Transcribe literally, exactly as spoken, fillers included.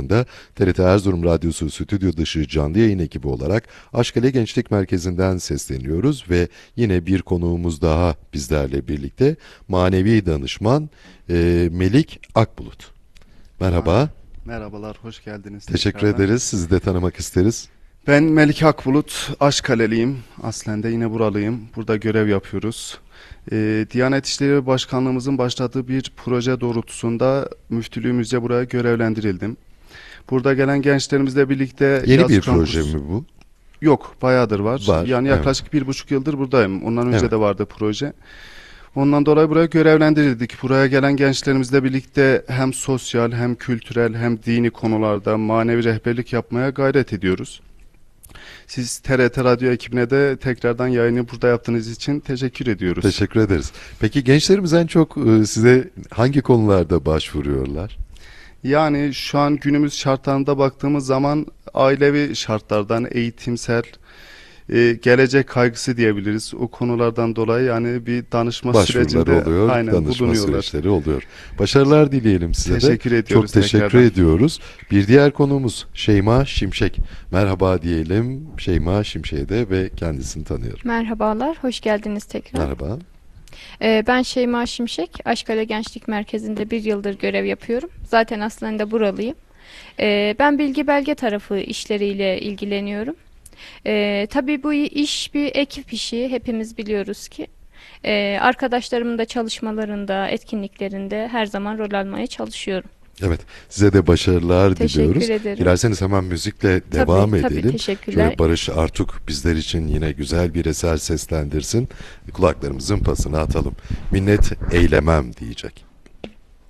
programında T R T Erzurum Radyosu Stüdyo Dışı canlı yayın ekibi olarak Aşkale Gençlik Merkezi'nden sesleniyoruz ve yine bir konuğumuz daha bizlerle birlikte manevi danışman e, Melik Akbulut. Merhaba. Merhabalar, hoş geldiniz. Teşekkür tekrardan. ederiz. Sizi de tanımak isteriz. Ben Melik Akbulut, Aşkaleliyim. Aslen de yine buralıyım. Burada görev yapıyoruz. Ee, Diyanet İşleri Başkanlığımızın başlattığı bir proje doğrultusunda müftülüğümüzce buraya görevlendirildim. Burada gelen gençlerimizle birlikte... Yeni yaz bir kampüs- proje mi bu? Yok, bayağıdır var. Var, Yani evet. yaklaşık bir buçuk yıldır buradayım. Ondan önce Evet. de vardı proje. Ondan dolayı buraya görevlendirildik. Buraya gelen gençlerimizle birlikte hem sosyal, hem kültürel, hem dini konularda manevi rehberlik yapmaya gayret ediyoruz. Siz T R T Radyo ekibine de tekrardan yayını burada yaptığınız için teşekkür ediyoruz. Teşekkür ederiz. Peki gençlerimiz en çok e, size hangi konularda başvuruyorlar? Yani şu an günümüz şartlarında baktığımız zaman ailevi şartlardan, eğitimsel, e, gelecek kaygısı diyebiliriz. O konulardan dolayı yani bir danışma Başvurular sürecinde oluyor, aynen danışma bulunuyorlar. süreçleri oluyor. Başarılar dileyelim size de. Teşekkür ediyoruz Çok teşekkür tekrardan. ediyoruz. Bir diğer konuğumuz Şeyma Şimşek. Merhaba diyelim Şeyma Şimşek'e de ve kendisini tanıyorum. Merhabalar, hoş geldiniz tekrar. Merhaba. Ee, ben Şeyma Şimşek, Aşkale Gençlik Merkezi'nde bir yıldır görev yapıyorum. Zaten aslında buralıyım. Ee, ben bilgi belge tarafı işleriyle ilgileniyorum. Ee, tabii bu iş bir ekip işi, hepimiz biliyoruz ki. Ee, arkadaşlarımın da çalışmalarında, etkinliklerinde her zaman rol almaya çalışıyorum. Evet, size de başarılar Teşekkür diliyoruz. ederim. Dilerseniz hemen müzikle devam tabii, edelim. teşekkürler. Şöyle Barış Artuk bizler için yine güzel bir eser seslendirsin. Kulaklarımızın pasını atalım. Minnet eylemem diyecek.